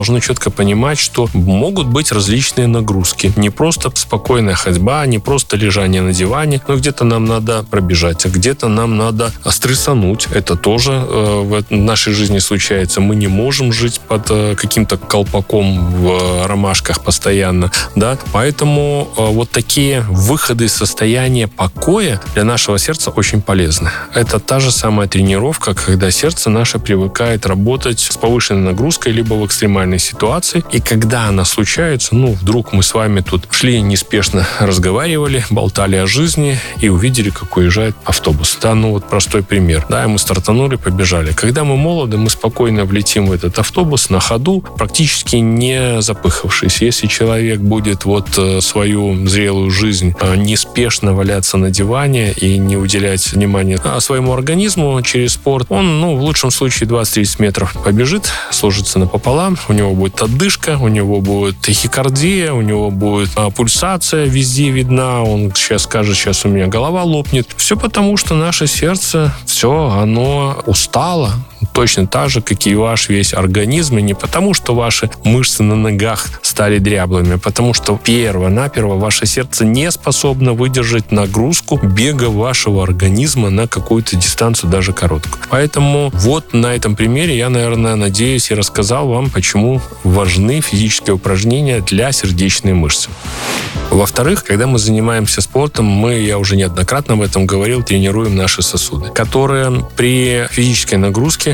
Нужно четко понимать, что могут быть различные нагрузки. Не просто спокойная ходьба, не просто лежание на диване, но где-то нам надо пробежать, а где-то нам надо стрессануть. Это тоже в нашей жизни случается. Мы не можем жить под каким-то колпаком в ромашках постоянно, да? Поэтому вот такие выходы из состояния покоя для нашего сердца очень полезны. Это та же самая тренировка, когда сердце наше привыкает работать с повышенной нагрузкой либо в экстремальной ситуации. И когда она случается, вдруг мы с вами тут шли неспешно, разговаривали, болтали о жизни и увидели, как уезжает автобус. Да, простой пример. Да, и мы стартанули, побежали. Когда мы молоды, мы спокойно влетим в этот автобус на ходу, практически не запыхавшись. Если человек будет свою зрелую жизнь неспешно валяться на диване и не уделять внимания своему организму через спорт, он, в лучшем случае 20-30 метров побежит, сложится напополам, у него будет отдышка, у него будет тахикардия, у него будет пульсация везде видна, он сейчас скажет, сейчас у меня голова лопнет. Все потому, что наше сердце, оно устало, точно так же, как и ваш весь организм, и не потому, что ваши мышцы на ногах стали дряблыми, а потому что перво-наперво ваше сердце не способно выдержать нагрузку бега вашего организма на какую-то дистанцию, даже короткую. Поэтому на этом примере я, наверное, надеюсь и рассказал вам, почему важны физические упражнения для сердечной мышцы. Во-вторых, когда мы занимаемся спортом, я уже неоднократно об этом говорил, тренируем наши сосуды, которые при физической нагрузке,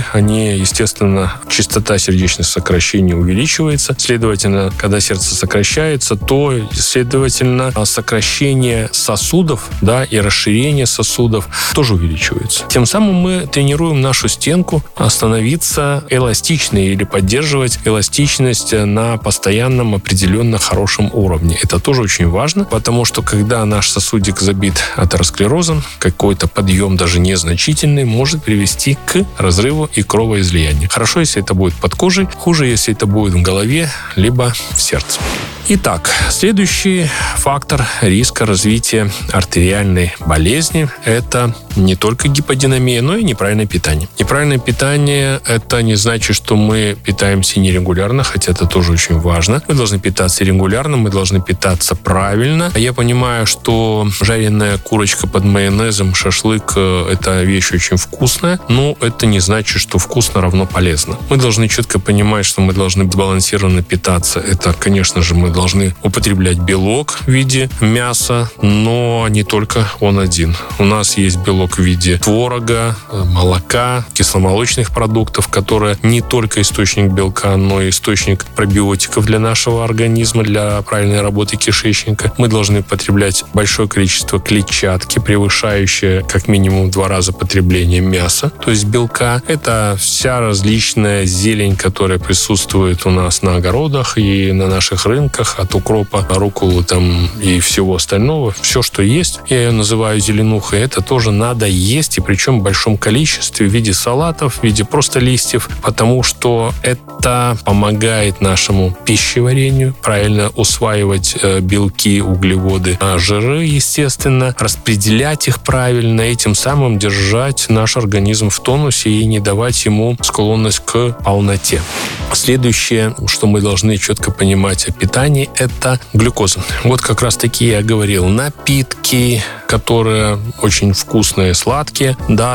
частота сердечных сокращений увеличивается. Следовательно, когда сердце сокращается, то, следовательно, сокращение сосудов, и расширение сосудов тоже увеличивается. Тем самым мы тренируем нашу стенку становиться эластичной или поддерживать эластичность на постоянном определенно хорошем уровне. Это тоже очень важно, потому что когда наш сосудик забит атеросклерозом, какой-то подъем, даже незначительный, может привести к разрыву и кровоизлиянию. Хорошо, если это будет под кожей, хуже, если это будет в голове, либо в сердце. Итак, следующий фактор риска развития артериальной болезни – это не только гиподинамия, но и неправильное питание. Неправильное питание – это не значит, что мы питаемся нерегулярно, хотя это тоже очень важно. Мы должны питаться регулярно, мы должны питаться правильно. Я понимаю, что жареная курочка под майонезом, шашлык – это вещь очень вкусная, но это не значит, что вкусно равно полезно. Мы должны четко понимать, что мы должны сбалансированно питаться. Это, конечно же, мы должны употреблять белок в виде мяса, но не только он один. У нас есть белок в виде творога, молока, кисломолочных продуктов, которые не только источник белка, но и источник пробиотиков для нашего организма, для правильной работы кишечника. Мы должны употреблять большое количество клетчатки, превышающее как минимум 2 раза потребление мяса, то есть белка. Это вся различная зелень, которая присутствует у нас на огородах и на наших рынках, от укропа, рукколы и всего остального. Все, что есть, я ее называю зеленухой, это тоже надо есть, и причем в большом количестве в виде салатов, в виде просто листьев, потому что это помогает нашему пищеварению правильно усваивать белки, углеводы, жиры, естественно, распределять их правильно и тем самым держать наш организм в тонусе и не давать ему склонность к полноте. Следующее, что мы должны четко понимать о питании, это глюкоза. Как раз таки я говорил, напитки, которые очень вкусные, сладкие,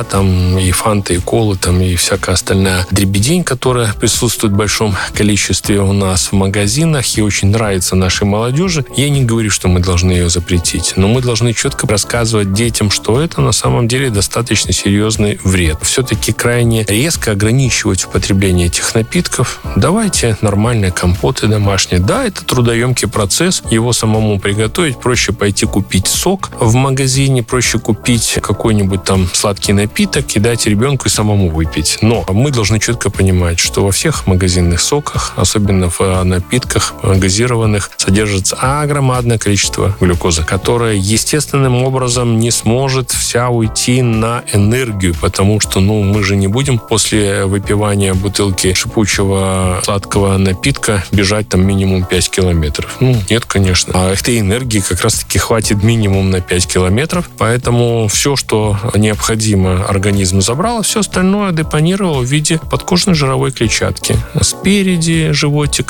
и фанты, и колы, и всякая остальная дребедень, которая присутствует в большом количестве у нас в магазинах и очень нравится нашей молодежи. Я не говорю, что мы должны ее запретить, но мы должны четко рассказывать детям, что это на самом деле достаточно серьезный вред. Все-таки крайне резко ограничивать употребление этих напитков. Давайте нормальные компоты домашние. Да, это трудоемкий процесс, его самому приготовить. Проще пойти купить сок в магазине, проще купить какой-нибудь сладкий напиток и дать ребенку и самому выпить. Но мы должны четко понимать, что во всех магазинных соках, особенно в напитках газированных, содержится огромное количество глюкозы, которая естественным образом не сможет вся уйти на энергию, потому что, мы же не будем после выпивания бутылки шипучего сладкого напитка бежать минимум 5 километров. Нет, конечно. А этой энергии как раз-таки хватит минимум на 5 километров. километров. Поэтому все, что необходимо, организм забрал, а все остальное депонировал в виде подкожной жировой клетчатки. Спереди животик